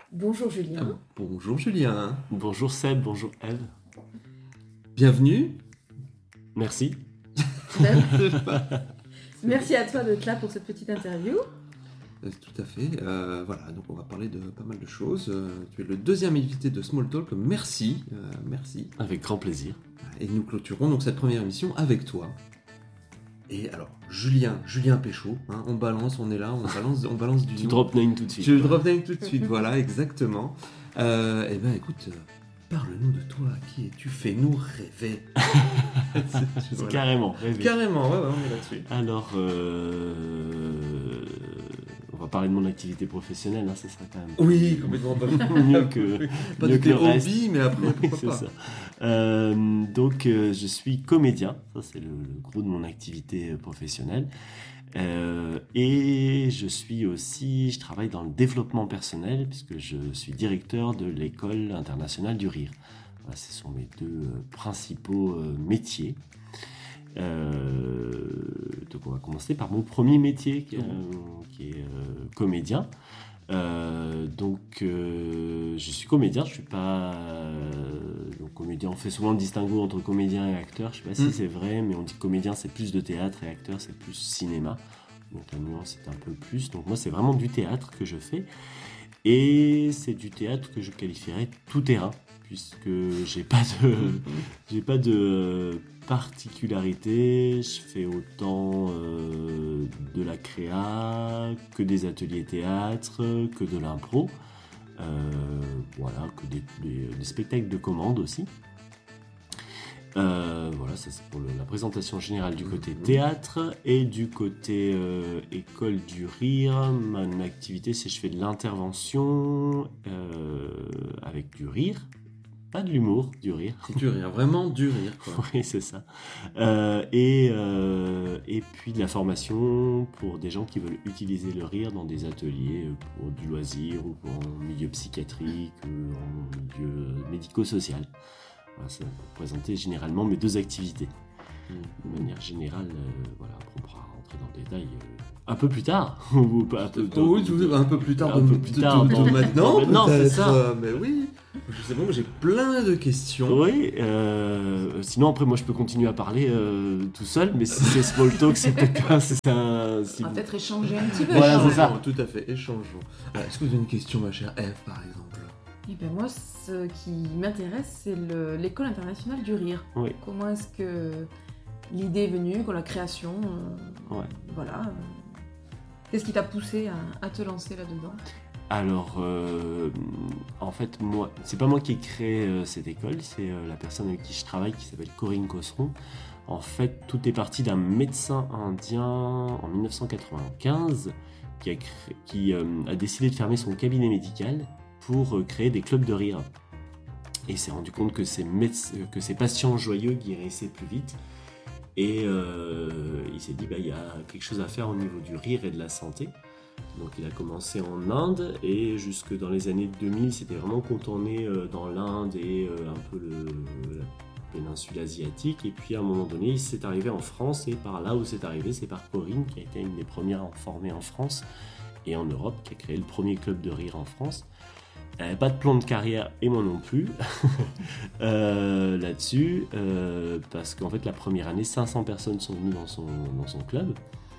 Bonjour Julien. Bonjour Julien. Bonjour Seb, bonjour Eve. Bienvenue. Merci. Merci à toi d'être là pour cette petite interview. Tout à fait. Voilà, donc on va parler de pas mal de choses. Tu es le deuxième invité de Small Talk. Merci. Merci. Avec grand plaisir. Et nous clôturons donc cette première émission avec toi. Et alors, Julien Péchaud, hein, on balance, on est là, on balance du Tu nom. drop name tout de suite. Je drop name tout de suite, voilà, exactement. Eh ben écoute, parle-nous de toi, qui es-tu? Fais-nous rêver. Voilà. Carrément, rêver. Carrément, ouais, on est là-dessus. Alors, on va parler de mon activité professionnelle, hein, ça sera quand même Oui, complètement mieux que, pas mieux de que le tes reste. hobbies, mais après, pourquoi C'est pas. ça. Donc, je suis comédien, ça c'est le gros de mon activité professionnelle. Et je travaille dans le développement personnel puisque je suis directeur de l'école internationale du rire. Voilà, ce sont mes deux principaux métiers. Donc on va commencer par mon premier métier qui est comédien. Je suis comédien, je suis pas donc comédien. On fait souvent le distinguo entre comédien et acteur. Je sais pas si c'est vrai, mais on dit que comédien c'est plus de théâtre et acteur c'est plus cinéma. Donc la nuance est un peu plus. Donc moi c'est vraiment du théâtre que je fais et c'est du théâtre que je qualifierais tout terrain puisque j'ai pas de particularité. Je fais autant de la créa que des ateliers théâtre, que de l'impro, voilà, que des spectacles de commande aussi. Voilà, ça c'est pour la présentation générale du côté théâtre. Et du côté école du rire, mon activité c'est je fais de l'intervention avec du rire. Pas de l'humour, du rire. Du rire, vraiment du rire, quoi. Oui, c'est ça. Et puis de la formation pour des gens qui veulent utiliser le rire dans des ateliers pour du loisir ou en milieu psychiatrique ou en milieu médico-social. Voilà, c'est pour présenter généralement mes deux activités. De manière générale, voilà, on pourra rentrer dans le détail un peu plus tard. Ou pas un peu Un peu plus tard, maintenant, peut-être, c'est ça. mais oui, je sais pas, j'ai plein de questions. Oui, sinon après moi je peux continuer à parler tout seul, mais si c'est small talk, c'est peut-être pas... On va peut-être échanger un petit peu. Voilà, c'est ça. Tout à fait, échangeons. Est-ce que vous avez une question, ma chère Eve, par exemple? Et ben moi, ce qui m'intéresse, c'est l'école internationale du rire. Oui. Comment est-ce que l'idée est venue, la création, Ouais. voilà. Qu'est-ce qui t'a poussé à te lancer là-dedans? Alors, en fait, c'est pas moi qui ai créé cette école, c'est la personne avec qui je travaille qui s'appelle Corinne Cosseron. En fait, tout est parti d'un médecin indien en 1995 qui a décidé de fermer son cabinet médical pour créer des clubs de rire. Et il s'est rendu compte que ses patients joyeux guérissaient plus vite. Et il s'est dit, il y a quelque chose à faire au niveau du rire et de la santé. Donc il a commencé en Inde et jusque dans les années 2000, c'était vraiment contourné dans l'Inde et un peu la péninsule asiatique. Et puis à un moment donné, c'est arrivé en France et par là où c'est arrivé, c'est par Corinne qui a été une des premières formées en France et en Europe, qui a créé le premier club de rire en France. Elle n'avait pas de plan de carrière, et moi non plus, là-dessus, parce qu'en fait, la première année, 500 personnes sont venues dans son club.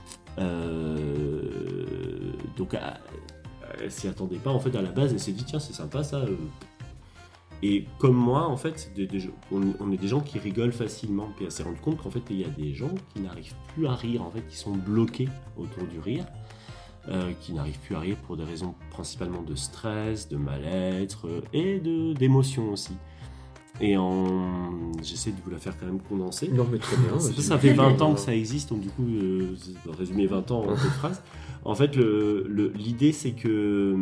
Donc, elle s'y attendait pas, en fait, à la base, elle s'est dit, tiens, c'est sympa, ça. Et comme moi, en fait, on est des gens qui rigolent facilement. Puis elle s'est rendue compte qu'en fait, il y a des gens qui n'arrivent plus à rire, en fait, qui sont bloqués autour du rire. Qui n'arrivent plus à rire pour des raisons principalement de stress, de mal-être et d'émotion aussi. Et j'essaie de vous la faire quand même condenser. Non, mais très bien. Ça fait 20 ans que ça existe, donc du coup, je vais résumer 20 ans en cette phrase. En fait, l'idée, c'est que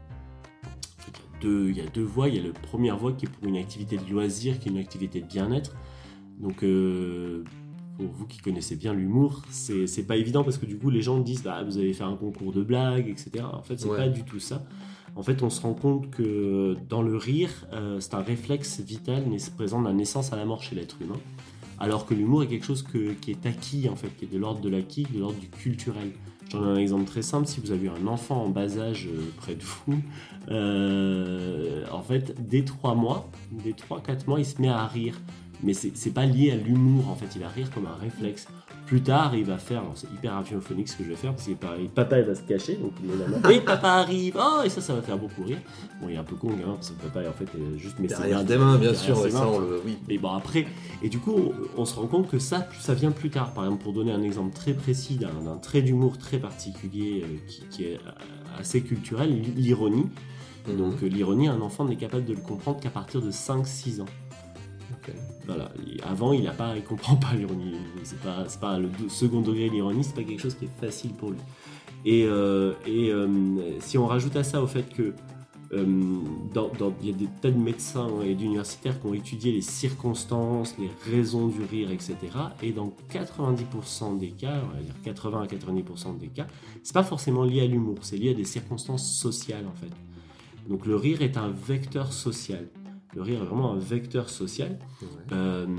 il y a deux voies. Il y a la première voie qui est pour une activité de loisir, qui est une activité de bien-être. Donc, pour vous qui connaissez bien l'humour, c'est pas évident parce que du coup les gens disent vous allez faire un concours de blagues, etc. En fait, c'est pas du tout ça. En fait, on se rend compte que dans le rire, c'est un réflexe vital mais c'est présent de la naissance à la mort chez l'être humain. Alors que l'humour est quelque chose qui est acquis, en fait, qui est de l'ordre de l'acquis, de l'ordre du culturel. J'en ai un exemple très simple. Si vous avez un enfant en bas âge près de vous, en fait, dès 3-4 mois, il se met à rire. Mais c'est pas lié à l'humour, en fait, il va rire comme un réflexe. Plus tard, il va faire, alors c'est hyper radiophonique ce que je vais faire, parce que pareil, papa il va se cacher, donc il est là, et papa arrive, oh, et ça va faire beaucoup rire. Bon, il est un peu con, hein, parce que papa en fait juste met ses Derrière mains des mains, bien derrière sûr, ses ouais, ça mains. on le. Oui. Mais bon, après, et du coup, on se rend compte que ça vient plus tard. Par exemple, pour donner un exemple très précis d'un trait d'humour très particulier qui est assez culturel, l'ironie. Donc, l'ironie, un enfant n'est capable de le comprendre qu'à partir de 5-6 ans. Okay. Voilà. Avant, il comprend pas l'ironie. C'est pas le second degré de l'ironie, c'est pas quelque chose qui est facile pour lui. Et si on rajoute à ça au fait que il y a des tas de médecins et d'universitaires qui ont étudié les circonstances, les raisons du rire, etc. Et dans 90% des cas, on va dire 80 à 90% des cas, c'est pas forcément lié à l'humour, c'est lié à des circonstances sociales en fait. Donc le rire est un vecteur social. Le rire est vraiment un vecteur social. Ouais.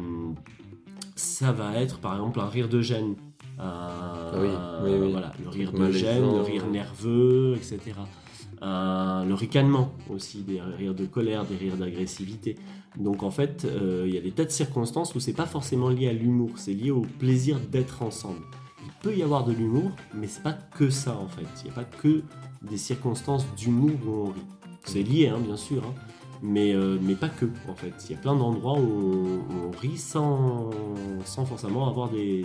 Ça va être par exemple un rire de gêne. Oui. Voilà, le rire de gêne, le rire nerveux, etc. Le ricanement aussi, des rires de colère, des rires d'agressivité. Donc en fait, il y a des tas de circonstances où c'est pas forcément lié à l'humour, c'est lié au plaisir d'être ensemble. Il peut y avoir de l'humour, mais c'est pas que ça en fait. Il n'y a pas que des circonstances d'humour où on rit. C'est lié, hein, bien sûr, hein, mais pas que en fait. Il y a plein d'endroits où on rit sans forcément avoir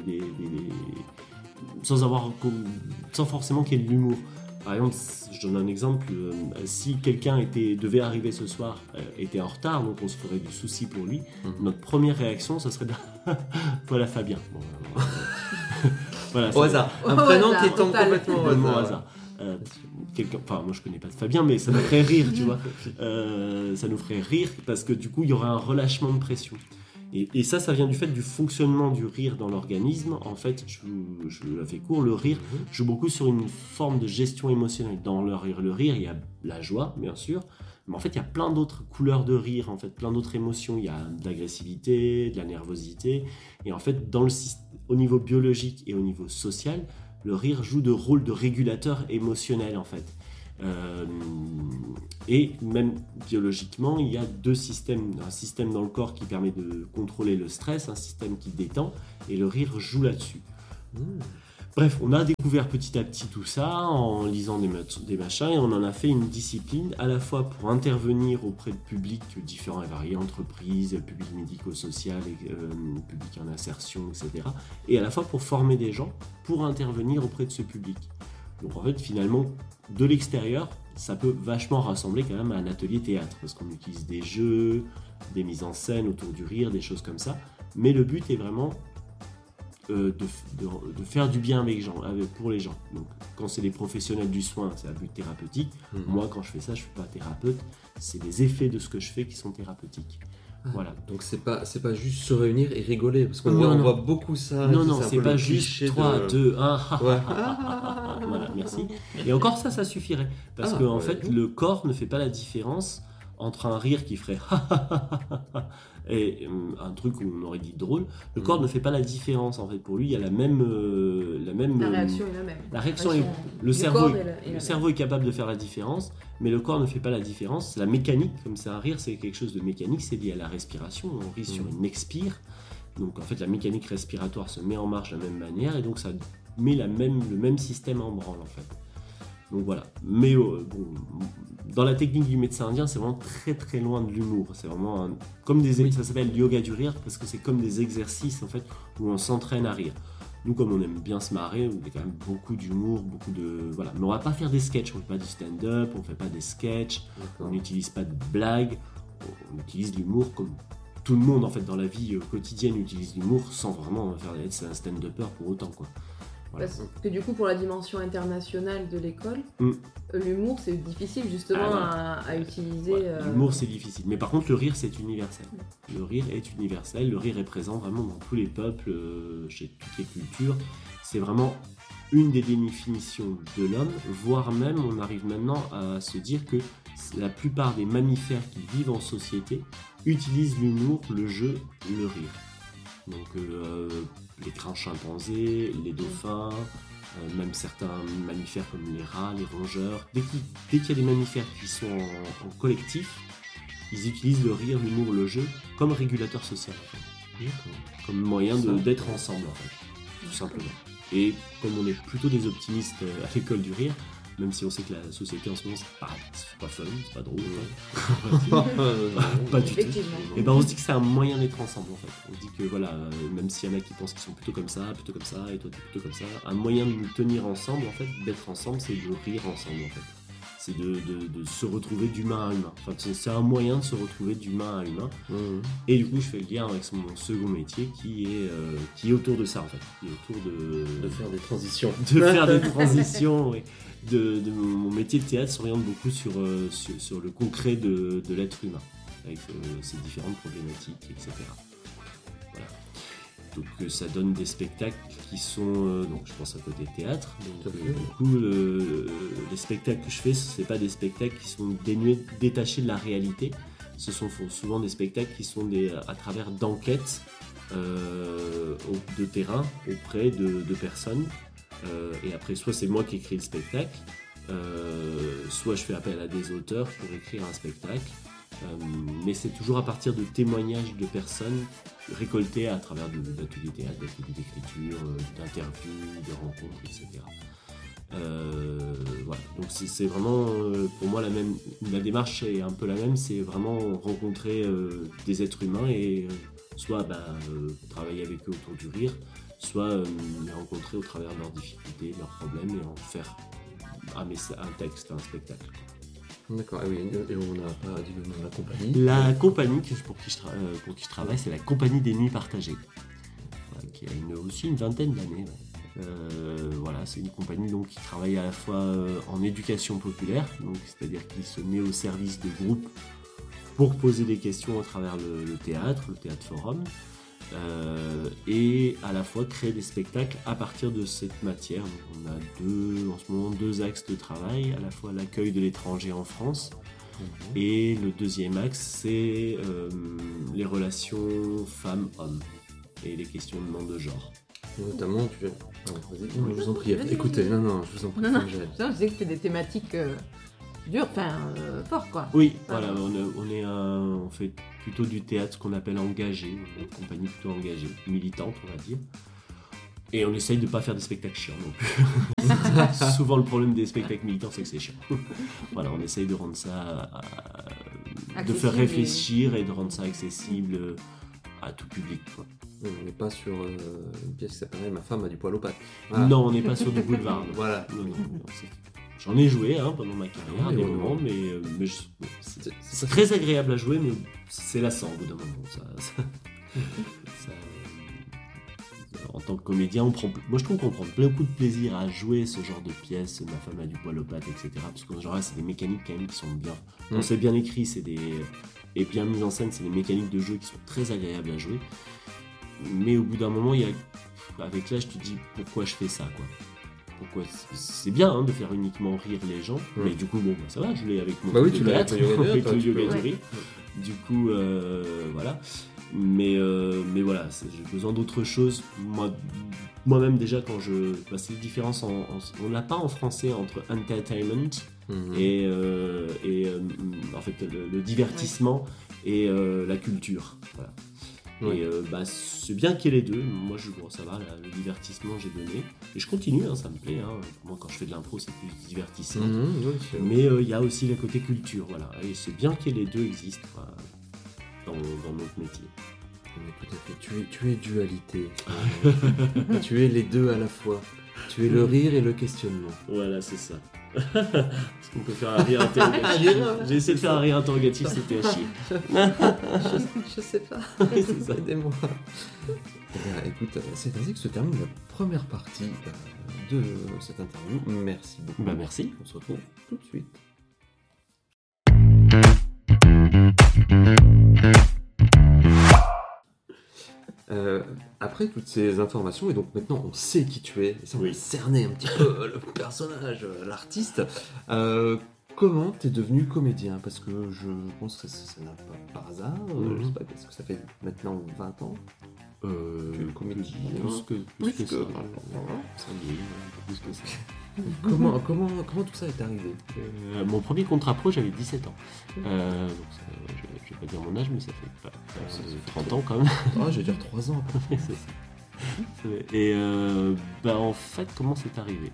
sans forcément qu'il y ait de l'humour. Par exemple, je donne un exemple, si quelqu'un devait arriver ce soir, était en retard, donc on se ferait du souci pour lui, notre première réaction, ça serait de voilà Fabien. Bon, voilà, au hasard. Un prénom qui tombe complètement au hasard. Moi je connais pas de Fabien, mais ça nous ferait rire, tu vois. Ça nous ferait rire parce que du coup il y aurait un relâchement de pression. Et ça vient du fait du fonctionnement du rire dans l'organisme. En fait, je la fais court, le rire joue beaucoup sur une forme de gestion émotionnelle. Dans le rire, il y a la joie, bien sûr, mais en fait, il y a plein d'autres couleurs de rire, en fait, plein d'autres émotions. Il y a de l'agressivité, de la nervosité. Et en fait, au niveau biologique et au niveau social, le rire joue de rôle de régulateur émotionnel, en fait. Et même biologiquement, il y a deux systèmes. Un système dans le corps qui permet de contrôler le stress, un système qui détend, et le rire joue là-dessus. Bref, on a découvert petit à petit tout ça en lisant des machins, et on en a fait une discipline à la fois pour intervenir auprès de publics différents et variés, entreprises, public médico-social, public en insertion, etc. Et à la fois pour former des gens pour intervenir auprès de ce public. Donc en fait, finalement, de l'extérieur, ça peut vachement rassembler quand même à un atelier théâtre, parce qu'on utilise des jeux, des mises en scène autour du rire, des choses comme ça. Mais le but est vraiment de faire du bien pour les gens. Donc quand c'est des professionnels du soin, c'est à but thérapeutique. Moi, quand je fais ça, je ne suis pas thérapeute. C'est les effets de ce que je fais qui sont thérapeutiques. Voilà. Donc c'est pas juste se réunir et rigoler, parce qu'on voit beaucoup ça. Non, c'est pas juste 3, 2, 1. Voilà, merci. Et encore ça suffirait. Parce que en fait, le corps ne fait pas la différence entre un rire qui ferait et un truc où on aurait dit drôle. Le corps ne fait pas la différence en fait. Pour lui, il y a la même. La réaction est la même. La réaction est. Le cerveau est capable de faire la différence, mais le corps ne fait pas la différence. La mécanique, comme c'est un rire, c'est quelque chose de mécanique, c'est lié à la respiration. On rit sur une expire. Donc en fait, la mécanique respiratoire se met en marche de la même manière, et donc ça met le même système en branle en fait. Donc voilà. Mais dans la technique du médecin indien, c'est vraiment très très loin de l'humour. C'est vraiment ça s'appelle yoga du rire, parce que c'est comme des exercices en fait où on s'entraîne à rire. Nous, comme on aime bien se marrer, on a quand même beaucoup d'humour, voilà. Mais on va pas faire des sketchs, on fait pas du stand-up, on fait pas des sketchs, on n'utilise pas de blagues, on utilise l'humour comme tout le monde en fait dans la vie quotidienne utilise l'humour sans vraiment être un stand-upper pour autant quoi. Voilà. Parce que du coup, pour la dimension internationale de l'école, l'humour, c'est difficile justement à utiliser. Ouais, l'humour, c'est difficile. Mais par contre, le rire, c'est universel. Le rire est universel. Le rire est présent vraiment dans tous les peuples, chez toutes les cultures. C'est vraiment une des définitions de l'homme, voire même, on arrive maintenant à se dire que la plupart des mammifères qui vivent en société utilisent l'humour, le jeu, le rire. Donc les crins chimpanzés, les dauphins, même certains mammifères comme les rats, les rongeurs. Dès qu'il y a des mammifères qui sont en collectif, ils utilisent le rire, l'humour, le jeu comme régulateur social, en fait. Comme moyen d'être ensemble, en fait, tout simplement. Et comme on est plutôt des optimistes à l'école du rire, même si on sait que la société en ce moment c'est pas fun, c'est pas drôle, pas du tout. Et ben on se dit que c'est un moyen d'être ensemble, en fait. On se dit que voilà, même s'il y en a qui pensent qu'ils sont plutôt comme ça, et toi t'es plutôt comme ça, un moyen de nous tenir ensemble, en fait, d'être ensemble, c'est de rire ensemble, en fait. C'est de se retrouver d'humain à humain. Enfin, c'est un moyen de se retrouver d'humain à humain. Et du coup, je fais le lien avec mon second métier qui est autour de ça, en fait. Qui est autour de faire des transitions. De faire des transitions, oui. Mon métier de théâtre s'oriente beaucoup sur le concret de l'être humain, avec ses différentes problématiques, etc. Voilà. Donc ça donne des spectacles qui sont, donc je pense à côté théâtre, donc du coup les spectacles que je fais, ce n'est pas des spectacles qui sont détachés de la réalité, ce sont souvent des spectacles qui sont à travers d'enquêtes de terrain auprès de personnes, et après soit c'est moi qui écris le spectacle, soit je fais appel à des auteurs pour écrire un spectacle. Mais c'est toujours à partir de témoignages de personnes récoltés à travers d'ateliers théâtre, d'ateliers d'écriture, d'interviews, de rencontres, etc. Voilà. Donc c'est vraiment, pour moi, la démarche est un peu la même, c'est vraiment rencontrer des êtres humains et soit travailler avec eux autour du rire, soit les rencontrer au travers de leurs difficultés, de leurs problèmes et en faire un texte, un spectacle. D'accord, et on n'a pas dit le nom de la compagnie. La compagnie pour qui je travaille, c'est la Compagnie des Nuits Partagées, qui a aussi une vingtaine d'années. Voilà, c'est une compagnie donc, qui travaille à la fois en éducation populaire, donc, c'est-à-dire qui se met au service de groupes pour poser des questions à travers le théâtre forum, et à la fois créer des spectacles à partir de cette matière. Donc on a en ce moment deux axes de travail, à la fois l'accueil de l'étranger en France, et le deuxième axe c'est les relations femmes-hommes et les questionnements de genre. Notamment, je vous en prie, écoutez, non, je vous en prie. Je disais que c'était des thématiques dures, fortes, quoi. Oui, voilà, on fait plutôt du théâtre qu'on appelle engagé, une compagnie plutôt engagée, militante, on va dire. Et on essaye de ne pas faire des spectacles chiants non plus. Souvent, le problème des spectacles militants, c'est que c'est chiant. Voilà, on essaye de rendre ça, de faire réfléchir et de rendre ça accessible à tout public, quoi. On n'est pas sur une pièce qui s'appellerait Ma femme a du poil aux pattes. Voilà. Non, on n'est pas sur du boulevard. Voilà. Non, j'en ai joué pendant ma carrière, des moments, mais c'est très agréable à jouer, mais c'est lassant au bout d'un moment. En tant que comédien, moi je trouve qu'on prend beaucoup de plaisir à jouer ce genre de pièces, Ma femme a du poil aux pattes, etc. Parce que genre là, c'est des mécaniques quand même qui sont bien. Quand c'est bien écrit, et bien mis en scène, c'est des mécaniques de jeu qui sont très agréables à jouer. Mais au bout d'un moment, avec l'âge, tu te dis pourquoi je fais ça, quoi. Pourquoi c'est bien de faire uniquement rire les gens, mais du coup, ça va, je l'ai avec mon théâtre, avec le yoga du rire. Du coup, voilà. Mais voilà, j'ai besoin d'autre chose. Moi-même, déjà, quand c'est la différence, on n'a pas en français entre entertainment et en fait, le divertissement et la culture. Voilà. Ouais. Et c'est bien qu'il y ait les deux. Moi, ça va, le divertissement, j'ai donné. Et je continue, ça me plaît. Moi, quand je fais de l'impro, c'est plus divertissant. Mais il y a aussi le côté culture, voilà. Et c'est bien que les deux existent dans notre métier. Mais tout à fait. Tu es dualité. Tu es les deux à la fois. Tu es le rire et le questionnement. Voilà, c'est ça. Est-ce qu'on peut faire un rire interrogatif? J'ai essayé de faire un rire interrogatif, c'était à chier. Je sais pas. C'est ça, aidez-moi. Écoute, c'est ainsi que se termine la première partie de cette interview. Merci beaucoup. Merci. On se retrouve tout de suite. Après toutes ces informations, et donc maintenant on sait qui tu es, et ça on va cerner un petit peu le personnage, l'artiste. Comment t'es devenu comédien? Parce que je pense que ça n'a pas par hasard. Je sais pas, est-ce que ça fait maintenant 20 ans? Comédie. Plus que ça. Ça y est, un peu plus que ça. Comment tout ça est arrivé? Mon premier contrat pro, j'avais 17 ans. Donc je vais pas dire mon âge, mais ça fait 30 ans quand même. Ah, je vais dire 3 ans. C'est ça. Et en fait, comment c'est arrivé?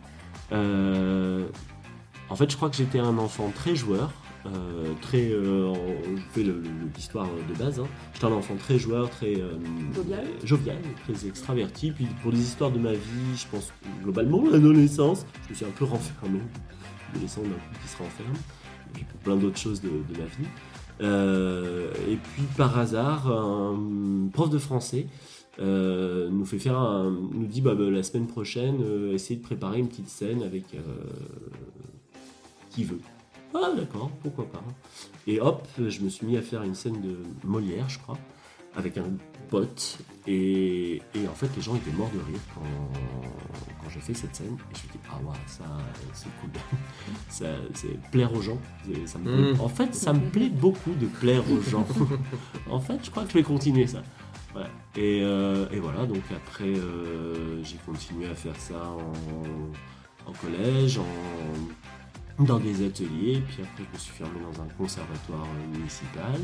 En fait, je crois que j'étais un enfant très joueur. Je fais l'histoire de base. J'étais un enfant très joueur, très jovial, très extraverti. Puis pour les histoires de ma vie, je pense globalement l'adolescence, je me suis un peu renfermé. L'adolescent d'un coup qui se renferme. Et puis pour plein d'autres choses de ma vie. Et puis par hasard, un prof de français nous dit la semaine prochaine, essayez de préparer une petite scène avec qui veut. Ah d'accord, pourquoi pas. Et hop, je me suis mis à faire une scène de Molière, je crois, avec un pote. Et en fait, les gens étaient morts de rire quand j'ai fait cette scène. Et je me suis dit, ah ouais, ça, c'est cool. C'est plaire aux gens. Ça me plaît. En fait, ça me plaît beaucoup de plaire aux gens. En fait, je crois que je vais continuer ça. Ouais. Et voilà, donc après, j'ai continué à faire ça en collège, dans des ateliers, puis après je me suis fermé dans un conservatoire municipal.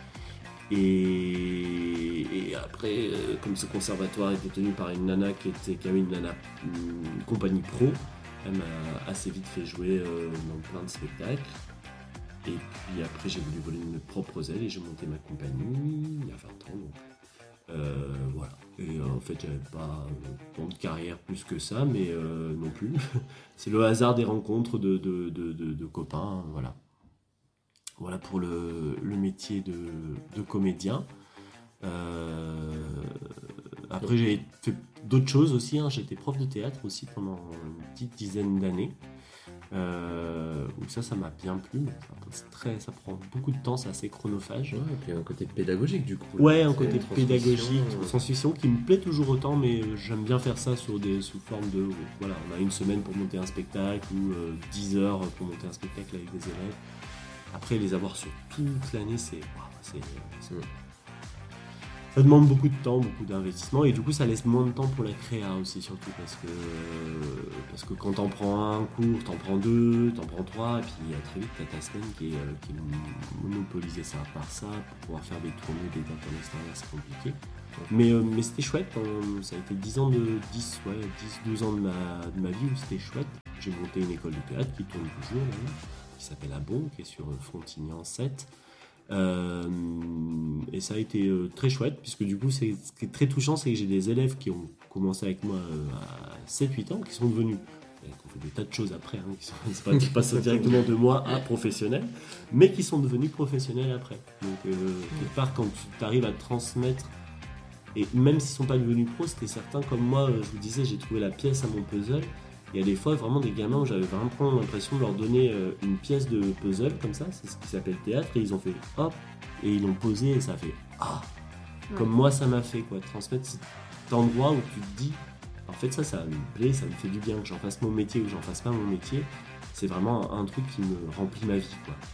Et après, comme ce conservatoire était tenu par une nana qui avait une compagnie pro, elle m'a assez vite fait jouer dans plein de spectacles. Et puis après j'ai voulu voler mes propres ailes et j'ai monté ma compagnie il y a 20 ans. Donc, voilà. Et en fait j'avais pas tant de carrière plus que ça, mais non plus. C'est le hasard des rencontres de copains, voilà. Voilà pour le métier de comédien. Après j'ai fait d'autres choses aussi, j'étais prof de théâtre aussi pendant une petite dizaine d'années. Où ça m'a bien plu, mais ça prend beaucoup de temps, c'est assez chronophage. Ouais, et puis un côté pédagogique du coup. Ouais, un côté pédagogique, transmission qui me plaît toujours autant, mais j'aime bien faire ça sous forme de... Voilà, on a une semaine pour monter un spectacle ou 10 heures pour monter un spectacle avec des élèves. Après, les avoir sur toute l'année, ça demande beaucoup de temps, beaucoup d'investissement, et du coup ça laisse moins de temps pour la créa aussi, surtout parce que quand t'en prends un cours, t'en prends 2, t'en prends 3, et puis très vite t'as ta semaine qui est monopolisée ça par ça, pour pouvoir faire des tournées, des dates en extérieur, c'est compliqué. Mais c'était chouette, ça a été 12 ans de ma vie où c'était chouette. J'ai monté une école de théâtre qui tourne toujours, qui s'appelle Abon, qui est sur Frontignan 7. Et ça a été très chouette, puisque du coup ce qui est très touchant, c'est que j'ai des élèves qui ont commencé avec moi à 7-8 ans, qui sont devenus, qui ont fait des tas de choses après, qui passent directement de moi à professionnel, mais qui sont devenus professionnels après. Donc quelque part, quand tu arrives à transmettre, et même s'ils ne sont pas devenus pros, c'était certain, comme moi je vous disais, j'ai trouvé la pièce à mon puzzle. Il y a des fois vraiment des gamins où j'avais vraiment l'impression de leur donner une pièce de puzzle comme ça, c'est ce qui s'appelle théâtre, et ils ont fait hop, et ils l'ont posé et ça a fait ah, comme moi ça m'a fait quoi, transmettre cet endroit où tu te dis en fait ça me plaît, ça me fait du bien, que j'en fasse mon métier ou que j'en fasse pas mon métier, c'est vraiment un truc qui me remplit ma vie quoi.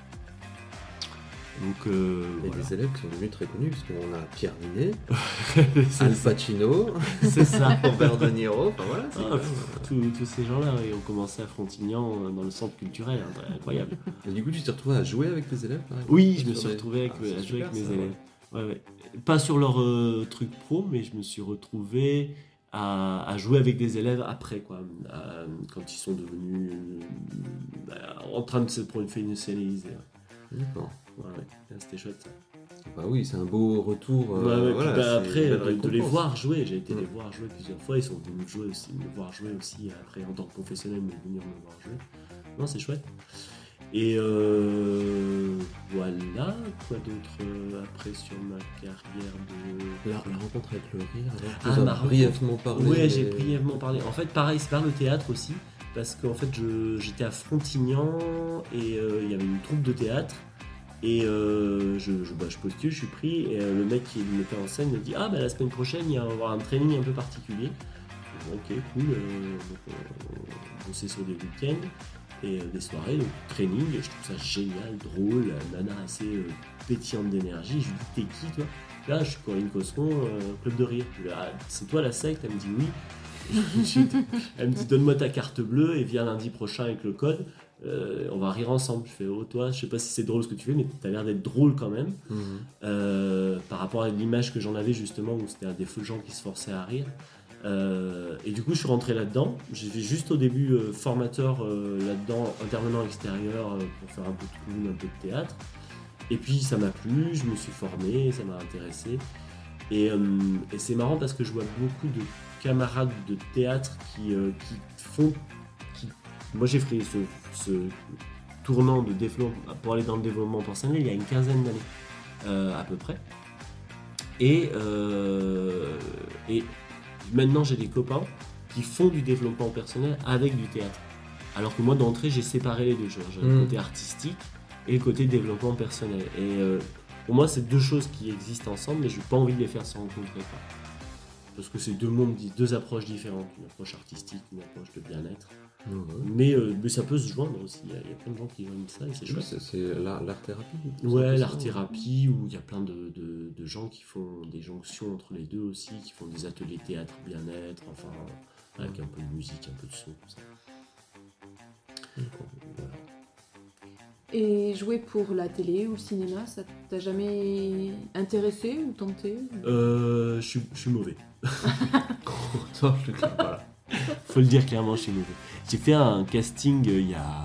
Donc, il y a des élèves qui sont devenus très connus, parce qu'on a Pierre Ninet, Al Pacino, c'est ça, Robert De Niro, enfin voilà. Tous ces gens-là ont commencé à Frontignan dans le centre culturel, incroyable. Et du coup, tu t'es retrouvé à jouer avec tes élèves pareil. Oui, je me suis retrouvé à jouer avec mes élèves. Ouais. Pas sur leur truc pro, mais je me suis retrouvé à jouer avec des élèves après, quoi, quand ils sont devenus en train de se professionnaliser. D'accord. Ouais, c'était chouette ça. Bah oui, c'est un beau retour. Voilà, après, de les voir jouer, j'ai été les voir jouer plusieurs fois, ils sont venus me voir jouer aussi après en tant que professionnel, mais venir me voir jouer. Non, c'est chouette. Et voilà, quoi d'autre après sur ma carrière de... La rencontre avec le rire, alors tu as brièvement parlé. Oui, j'ai brièvement parlé. En fait, pareil, c'est par le théâtre aussi, parce qu'en fait, j'étais à Frontignan et il y avait une troupe de théâtre. Et je postule, je suis pris, et le mec qui me mettait en scène me dit « Ah, la semaine prochaine, il va y avoir un training un peu particulier. » Ok, cool, on bossait sur des week-ends et des soirées, donc training, et je trouve ça génial, drôle, nana assez pétillante d'énergie. Je lui dis « T'es qui, toi ?» Là, je suis Corinne Cosseron, Club de Rire. Je dis, ah, c'est toi la secte? Elle me dit oui. Elle me dit donne-moi ta carte bleue et viens lundi prochain avec le code. On va rire ensemble. Je fais toi, je sais pas si c'est drôle ce que tu fais, mais t'as l'air d'être drôle quand même. Par rapport à l'image que j'en avais justement, où c'était des faux gens qui se forçaient à rire. Et du coup, je suis rentré là-dedans. J'ai fait juste au début formateur là-dedans, intervenant extérieur pour faire un peu de clown, un peu de théâtre. Et puis ça m'a plu, je me suis formé, ça m'a intéressé. Et c'est marrant parce que je vois beaucoup de camarades de théâtre qui font... Moi j'ai fait ce tournant de développement pour aller dans le développement personnel il y a une quinzaine d'années à peu près. Et maintenant j'ai des copains qui font du développement personnel avec du théâtre. Alors que moi d'entrée j'ai séparé les deux. J'ai le côté artistique et le côté développement personnel. Et pour moi c'est deux choses qui existent ensemble, mais je n'ai pas envie de les faire se rencontrer. Parce que c'est deux mondes, deux approches différentes. Une approche artistique, une approche de bien-être. Mais ça peut se joindre aussi. Il y a plein de gens qui aiment ça et c'est chouette. C'est l'art-thérapie. Ouais, l'art-thérapie où il y a plein de gens qui font des jonctions entre les deux aussi, qui font des ateliers théâtre, bien-être, enfin, avec un peu de musique, un peu de son, tout ça. Voilà. Et jouer pour la télé ou le cinéma, ça t'a jamais intéressé ou tenté? Je suis mauvais. Voilà. Faut le dire clairement, je suis mauvais. J'ai fait un casting il y a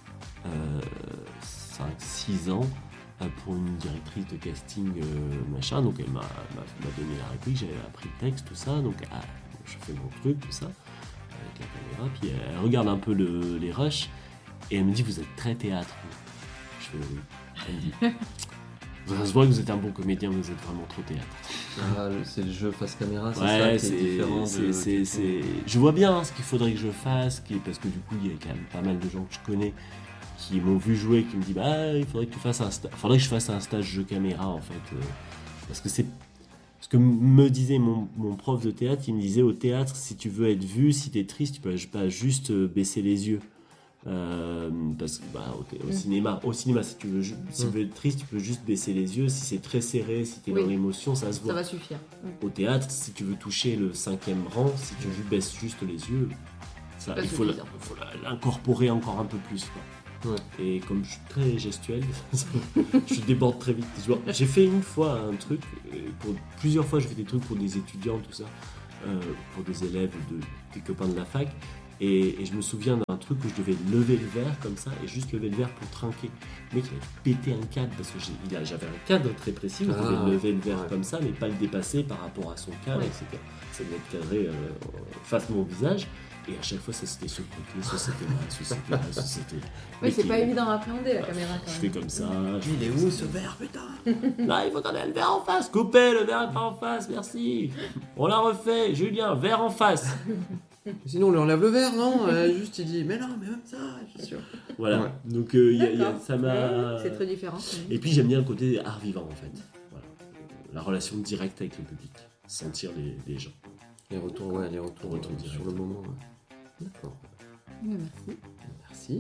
5-6 ans pour une directrice de casting machin, donc elle m'a donné la réplique, j'avais appris le texte, tout ça, donc je fais mon truc, tout ça, avec la caméra, puis elle regarde un peu les rushs et elle me dit vous êtes très théâtre. Je fais oui. Elle me dit ça se voit que vous êtes un bon comédien, vous êtes vraiment trop théâtre. Ah, c'est le jeu face caméra, c'est ouais, ça qui est différent. Je vois bien ce qu'il faudrait que je fasse, parce que du coup il y a quand même pas mal de gens que je connais qui m'ont vu jouer, qui me disent il faudrait que tu fasses faudrait que je fasse un stage jeu caméra en fait, parce que c'est ce que me disait mon prof de théâtre. Il me disait au théâtre, si tu veux être vu, si t'es triste, tu peux pas juste baisser les yeux. Parce que au cinéma si tu veux être triste, tu peux juste baisser les yeux. Si c'est très serré, si t'es dans l'émotion, ça se voit. Ça va suffire. Au théâtre, si tu veux toucher le 5e rang, si tu baisses juste les yeux, il faut l'incorporer encore un peu plus, quoi. Ouais. Et comme je suis très gestuel, je déborde très vite. J'ai fait une fois un truc, plusieurs fois je fais des trucs pour des étudiants, tout ça, pour des élèves, des copains de la fac. Et je me souviens d'un truc où je devais lever le verre comme ça et juste lever le verre pour trinquer. Le mec il avait pété un cadre parce que j'avais un cadre très précis où je devais lever le verre comme ça mais pas le dépasser par rapport à son cadre, etc. Ça devait être cadré face à mon visage et à chaque fois ça c'était sur le côté, ça c'était là, ça c'était là. Oui, c'est pas évident à appréhender la caméra quand même. Je fais comme ça. Il est où ce verre, putain? Là il faut qu'on ait le verre en face. Coupez, le verre est pas en face, merci. On l'a refait, Julien, verre en face. Sinon on lui enlève le verre, non? Juste il dit mais non, mais même ça, je suis sûr. Voilà, ouais. Donc ça m'a... C'est très différent. Et puis j'aime bien le côté art vivant en fait. Voilà. La relation directe avec le public, sentir les gens. Les retours directs sur le moment. Ouais. D'accord. Merci.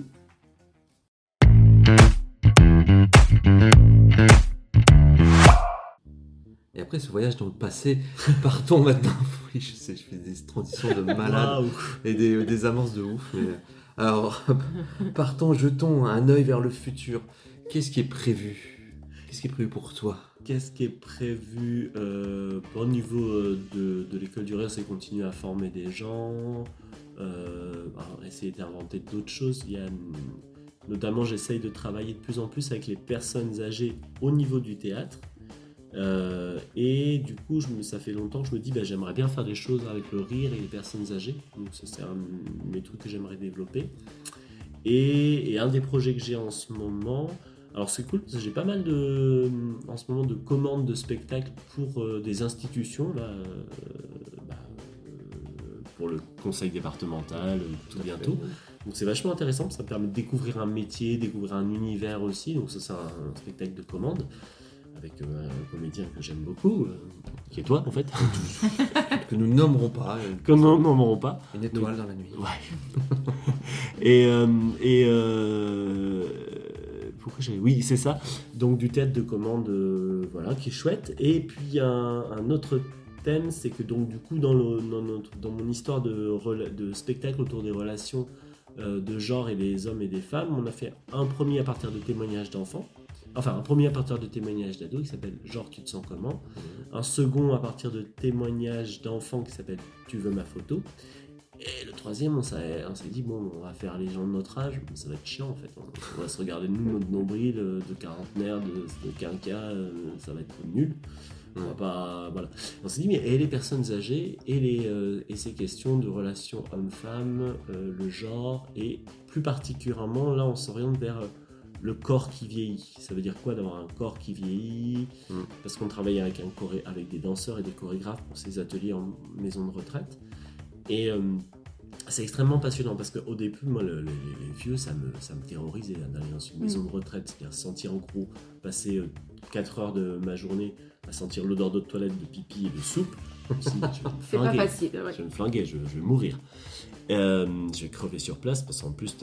Et après ce voyage dans le passé, partons maintenant. Oui, je sais, je fais des transitions de malade et des avances de ouf. Mais... Alors, partons, jetons un œil vers le futur. Qu'est-ce qui est prévu? Qu'est-ce qui est prévu pour toi? Qu'est-ce qui est prévu au niveau de l'école du rire, c'est continuer à former des gens, essayer d'inventer d'autres choses. Notamment, j'essaye de travailler de plus en plus avec les personnes âgées au niveau du théâtre. Et du coup, ça fait longtemps que je me dis j'aimerais bien faire des choses avec le rire et les personnes âgées. Donc ça, c'est un de mes trucs que j'aimerais développer. Et un des projets que j'ai en ce moment... Alors c'est cool parce que j'ai pas mal en ce moment de commandes de spectacles pour des institutions là, pour le conseil départemental tout bientôt. Donc c'est vachement intéressant, ça me permet de découvrir un métier, découvrir un univers aussi. Donc ça c'est un spectacle de commande avec un comédien que j'aime beaucoup, qui est toi en fait. Que nous nommerons pas. Que nous nommerons pas. Une étoile dans la nuit. Ouais. Et pourquoi oui, c'est ça. Donc du théâtre de commande, voilà, qui est chouette. Et puis un autre thème, c'est que donc du coup dans mon histoire de spectacle autour des relations de genre et des hommes et des femmes, on a fait un premier à partir de témoignages d'enfants. Enfin, un premier à partir de témoignages d'ados qui s'appelle « Genre, tu te sens comment ?» Un second à partir de témoignages d'enfants qui s'appelle « Tu veux ma photo ?» Et le troisième, on s'est dit, bon, on va faire les gens de notre âge, ça va être chiant en fait. On va se regarder nous, notre nombril de quarantenaire, de quinquas, ça va être nul. On va pas, voilà. On s'est dit, mais et les personnes âgées, et ces questions de relations hommes-femmes, le genre, et plus particulièrement, là, on s'oriente vers le corps qui vieillit. Ça veut dire quoi d'avoir un corps qui vieillit ? Parce qu'on travaille avec des danseurs et des chorégraphes pour ces ateliers en maison de retraite. Et c'est extrêmement passionnant parce qu'au début, moi, les vieux, ça me terrorisait d'aller dans une maison de retraite, c'est-à-dire sentir en gros, passer 4 heures de ma journée à sentir l'odeur d'eau de toilette, de pipi et de soupe. C'est pas facile. Ouais. Je vais me flinguer, je vais mourir. Je vais crever sur place parce qu'en plus,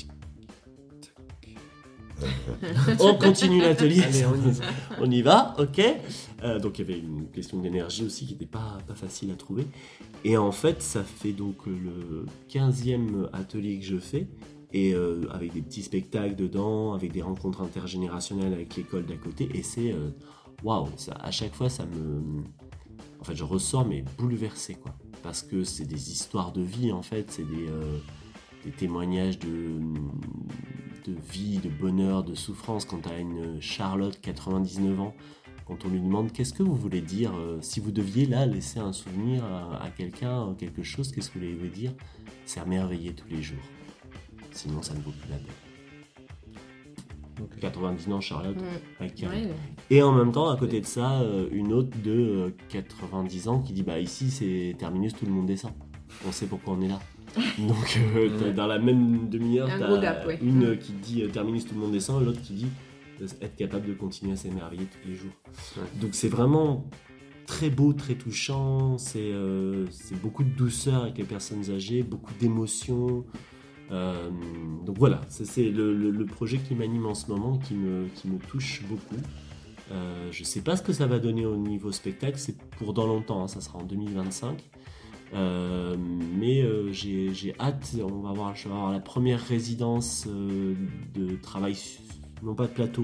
on continue l'atelier. Allez, on y va, ok. Donc il y avait une question d'énergie aussi qui n'était pas facile à trouver. Et en fait, ça fait donc le 15e atelier que je fais, et avec des petits spectacles dedans, avec des rencontres intergénérationnelles avec l'école d'à côté. Et c'est waouh, à chaque fois, en fait, je ressors mais bouleversé, quoi. Parce que c'est des histoires de vie, en fait, c'est des témoignages de vie, de bonheur, de souffrance. Quand tu as une Charlotte, 99 ans, quand on lui demande qu'est-ce que vous voulez dire, si vous deviez là laisser un souvenir à quelqu'un, quelque chose, qu'est-ce que vous voulez dire ? C'est à merveiller tous les jours. Sinon, ça ne vaut plus la peine. Okay. 90 ans, Charlotte. Et en même temps, à côté de ça, une autre de 90 ans qui dit bah ici c'est terminus, tout le monde descend. On sait pourquoi on est là. Donc dans la même demi-heure, t'as une qui dit terminus, tout le monde descend, et l'autre qui dit être capable de continuer à s'émerveiller tous les jours. Donc c'est vraiment très beau, très touchant, c'est beaucoup de douceur avec les personnes âgées, beaucoup d'émotions. Donc voilà, c'est le projet qui m'anime en ce moment, qui me touche beaucoup. Je sais pas ce que ça va donner au niveau spectacle, c'est pour dans longtemps, hein, ça sera en 2025. Mais j'ai hâte, je vais avoir la première résidence de travail, non pas de plateau,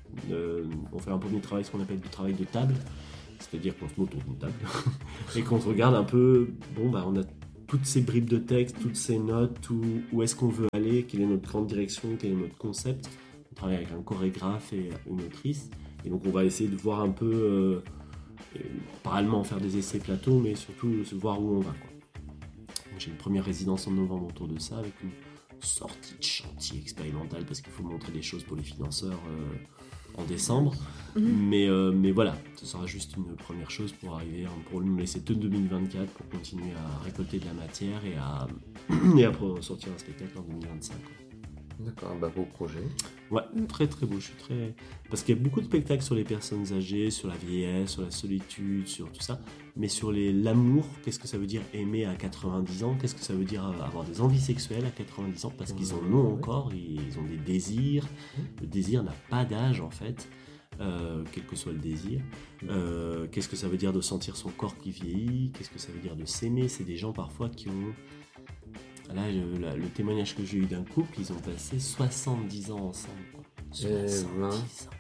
on fait un premier travail, ce qu'on appelle du travail de table, c'est-à-dire qu'on se met autour d'une table et qu'on se regarde un peu, on a toutes ces bribes de texte, toutes ces notes, où est-ce qu'on veut aller, quelle est notre grande direction, quel est notre concept. On travaille avec un chorégraphe et une autrice, et donc on va essayer de voir un peu, parallèlement faire des essais plateaux, mais surtout se voir où on va, quoi. Donc, j'ai une première résidence en novembre autour de ça, avec une sortie de chantier expérimental, parce qu'il faut montrer des choses pour les financeurs en décembre. Mais voilà, ce sera juste une première chose pour arriver, pour nous laisser tout 2024 pour continuer à récolter de la matière et à sortir un spectacle en 2025. D'accord, beau projet. Ouais, très très beau. Parce qu'il y a beaucoup de spectacles sur les personnes âgées, sur la vieillesse, sur la solitude, sur tout ça. Mais sur l'amour, qu'est-ce que ça veut dire aimer à 90 ans ? Qu'est-ce que ça veut dire avoir des envies sexuelles à 90 ans ? Parce qu'ils en ont encore, ils ont des désirs. Le désir n'a pas d'âge en fait, quel que soit le désir. Qu'est-ce que ça veut dire de sentir son corps qui vieillit ? Qu'est-ce que ça veut dire de s'aimer ? C'est des gens parfois qui ont... Là, le témoignage que j'ai eu d'un couple, ils ont passé 70 ans ensemble, quoi. 70 ans.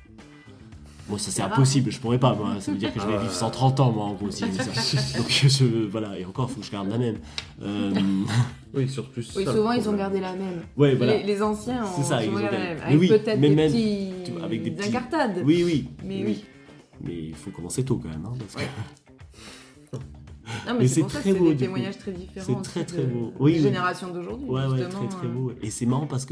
Moi, ça c'est impossible, je pourrais pas, moi. Ça veut dire que je vais vivre 130 ans, moi, en gros. Donc, voilà, et encore, il faut que je garde la même. Oui, sur plus. Oui, souvent, ils ont gardé la même. Ouais, voilà. Les anciens ont gardé la même. Avec peut-être des petits incartades. Oui. Mais il faut commencer tôt, quand même. Hein, parce que... Non, mais c'est pour ça que c'est des témoignages très différents. C'est très beau. Les générations d'aujourd'hui. Ouais, très beau. Et c'est marrant parce que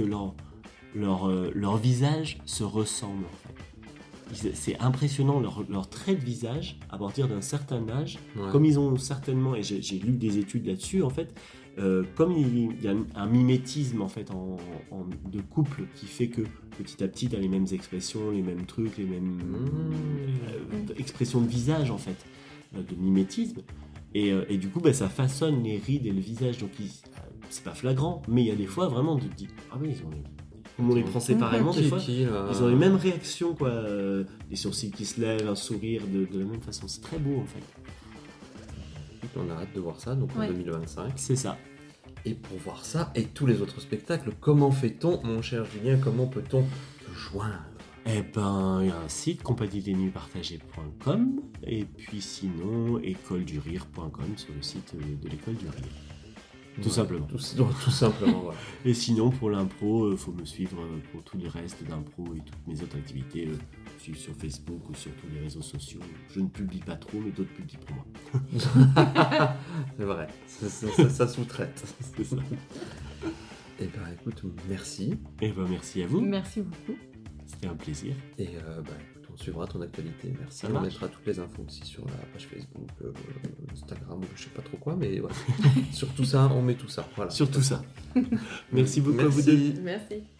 leur visage se ressemble en fait. C'est impressionnant leur trait de visage à partir d'un certain âge, comme ils ont certainement, et j'ai lu des études là-dessus en fait, comme il y a un mimétisme en fait de couple qui fait que petit à petit tu as les mêmes expressions, les mêmes trucs, les mêmes expressions de visage en fait, de mimétisme. Et du coup, ça façonne les rides et le visage. Donc, c'est pas flagrant, mais il y a des fois vraiment, tu te dis, ah oui, ils ont comme on les prend séparément des fois, ils ont les mêmes réactions, quoi. Les sourcils qui se lèvent, un sourire de la même façon. C'est très beau en fait. On a hâte de voir ça, donc en 2025. C'est ça. Et pour voir ça et tous les autres spectacles, comment fait-on, mon cher Julien, comment peut-on te joindre ? Eh ben, il y a un site, compagniedenuitspartagées.com, et puis sinon, écoledurire.com sur le site de l'école du rire. Tout simplement. Tout simplement, voilà. Et sinon, pour l'impro, il faut me suivre pour tout le reste d'impro et toutes mes autres activités. Suivre sur Facebook ou sur tous les réseaux sociaux. Je ne publie pas trop, mais d'autres publient pour moi. C'est vrai, ça sous-traite. C'est ça. Eh ben, écoute, merci. Eh ben, merci à vous. Merci beaucoup. C'était un plaisir. Et écoute, on suivra ton actualité. Merci. On mettra toutes les infos aussi sur la page Facebook, Instagram, je sais pas trop quoi, mais voilà. Sur tout ça, on met tout ça. Voilà. Sur tout ça. Merci beaucoup à vous deux. Merci.